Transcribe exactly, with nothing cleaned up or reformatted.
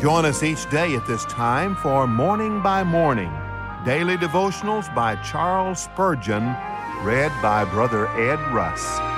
Join us each day at this time for Morning by Morning, Daily Devotionals by Charles Spurgeon, read by Brother Ed Russ.